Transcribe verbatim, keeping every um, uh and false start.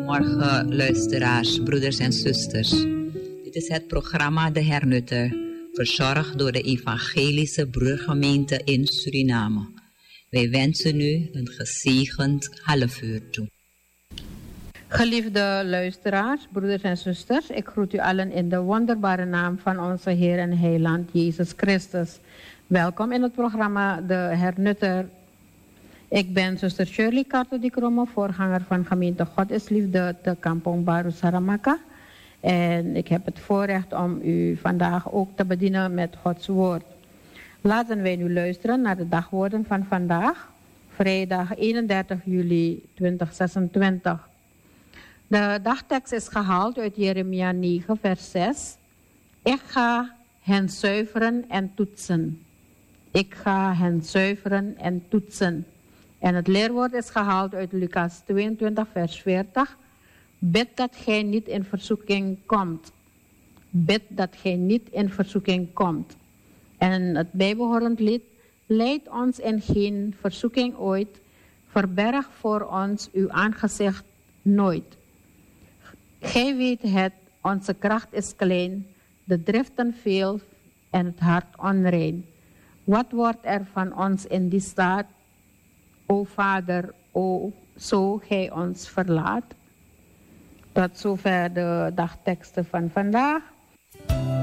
Goedemorgen luisteraars, broeders en zusters. Dit is het programma De Hernutter, verzorgd door de Evangelische Broedergemeente in Suriname. Wij wensen u een gezegend half uur toe. Geliefde luisteraars, broeders en zusters, ik groet u allen in de wonderbare naam van onze Heer en Heiland Jezus Christus. Welkom in het programma De Hernutter. Ik ben zuster Shirley Carter de Kromme, voorganger van gemeente God is Liefde te Kampong Baru Saramaka. En ik heb het voorrecht om u vandaag ook te bedienen met Gods woord. Laten wij nu luisteren naar de dagwoorden van vandaag, vrijdag eenendertig juli tweeduizend zesentwintig. De dagtekst is gehaald uit Jeremia negen vers zes. Ik ga hen zuiveren en toetsen. Ik ga hen zuiveren en toetsen. En het leerwoord is gehaald uit Lucas tweeëntwintig vers veertig. Bid dat gij niet in verzoeking komt. Bid dat gij niet in verzoeking komt. En het bijbehorend lied. Leid ons in geen verzoeking ooit. Verberg voor ons uw aangezicht nooit. Gij weet het, onze kracht is klein. De driften veel en het hart onrein. Wat wordt er van ons in die staat? O Vader, o zo gij ons verlaat. Tot zover de dagteksten van vandaag.